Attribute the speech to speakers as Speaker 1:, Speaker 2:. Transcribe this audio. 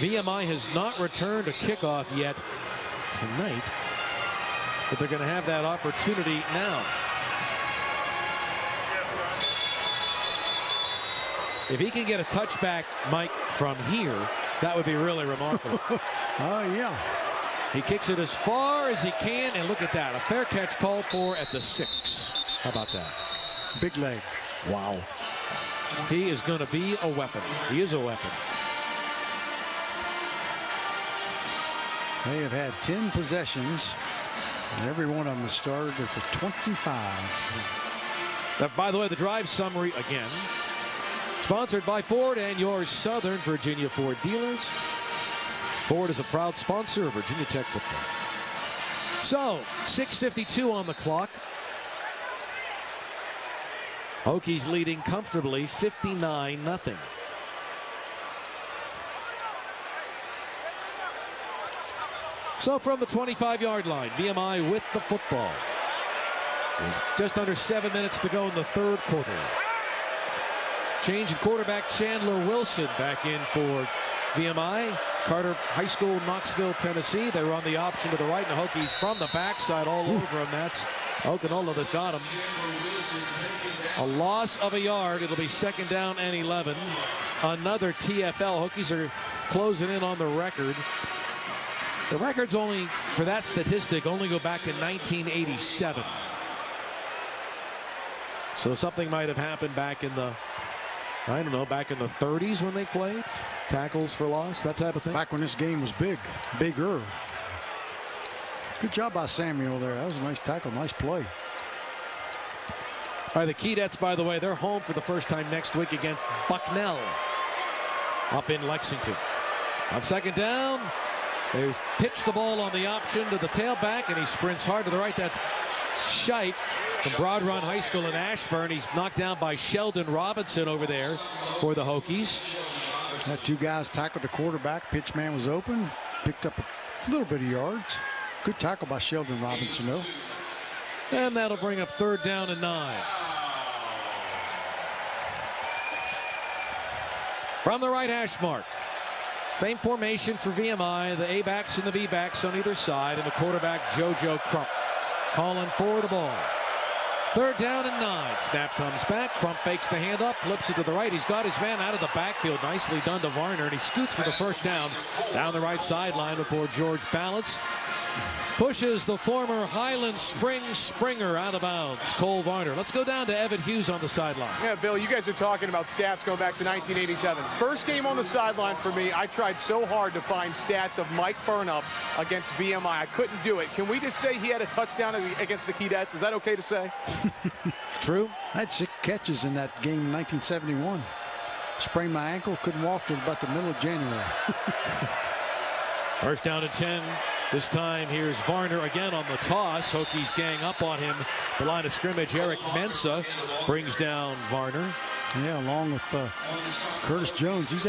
Speaker 1: VMI has not returned a kickoff yet tonight, but they're going to have that opportunity now. If he can get a touchback, Mike, from here, that would be really remarkable.
Speaker 2: Oh, yeah.
Speaker 1: He kicks it as far as he can, and look at that. A fair catch called for at the 6. How about that?
Speaker 2: Big leg.
Speaker 1: Wow. He is going to be a weapon. He is a weapon.
Speaker 2: They have had 10 possessions, and every one of them has started at the 25.
Speaker 1: By the way, the drive summary again. Sponsored by Ford and your Southern Virginia Ford dealers. Ford is a proud sponsor of Virginia Tech football. So, 6:52 on the clock. Hokies leading comfortably 59-0. So from the 25-yard line, VMI with the football. There's just under 7 minutes to go in the third quarter. Change in quarterback Chandler Wilson back in for VMI. Carter High School, Knoxville, Tennessee. They were on the option to the right, and the Hokies from the backside all over him. That's Okinola that got him. A loss of a yard. It'll be 2nd down and 11. Another TFL. Hokies are closing in on the record. The records only, for that statistic, only go back to 1987. So something might have happened back in the, I don't know, back in the 30s when they played. Tackles for loss, that type of thing.
Speaker 2: Back when this game was bigger. Good job by Samuel there. That was a nice tackle, nice play.
Speaker 1: All right, the Keydets, by the way, they're home for the first time next week against Bucknell up in Lexington. On 2nd down, they pitch the ball on the option to the tailback, and he sprints hard to the right. That's Scheit from Broad Run High School in Ashburn. He's knocked down by Sheldon Robinson over there for the Hokies.
Speaker 2: Had 2 guys tackled the quarterback. Pitch man was open, picked up a little bit of yards. Good tackle by Sheldon Robinson, though.
Speaker 1: And that'll bring up 3rd down and 9. From the right hash mark. Same formation for VMI, the A-backs and the B-backs on either side, and the quarterback, JoJo Crump, calling for the ball. 3rd down and 9. Snap comes back. Crump fakes the handoff, flips it to the right. He's got his man out of the backfield. Nicely done to Varner, and he scoots for the 1st down down the right sideline before George Balance pushes the former Highland Springs Springer out of bounds. Cole Varner. Let's go down to Evan Hughes on the sideline.
Speaker 3: Yeah, Bill, you guys are talking about stats going back to 1987. First game on the sideline for me, I tried so hard to find stats of Mike Burnup against VMI. I couldn't do it. Can we just say he had a touchdown against the Keydets? Is that okay to say?
Speaker 1: True.
Speaker 2: I had 6 catches in that game in 1971. Sprained my ankle, couldn't walk till about the middle of January.
Speaker 1: 1st down and 10. This time, here's Varner again on the toss. Hokies gang up on him. The line of scrimmage, Eric Mensah brings down Varner.
Speaker 2: Yeah, along with Curtis Jones. He's